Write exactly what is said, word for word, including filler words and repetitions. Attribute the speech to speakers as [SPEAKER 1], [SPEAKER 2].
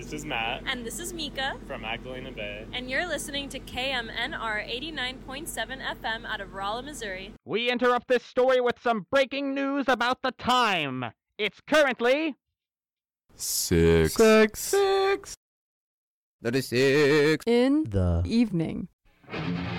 [SPEAKER 1] This is Matt.
[SPEAKER 2] And this is Mika.
[SPEAKER 1] From Magdalena Bay.
[SPEAKER 2] And you're listening to K M N R eighty-nine point seven F M out of Rolla, Missouri.
[SPEAKER 3] We interrupt this story with some breaking news about the time. It's currently...
[SPEAKER 4] Six.
[SPEAKER 5] Six.
[SPEAKER 4] Six. That is six.
[SPEAKER 5] In the evening.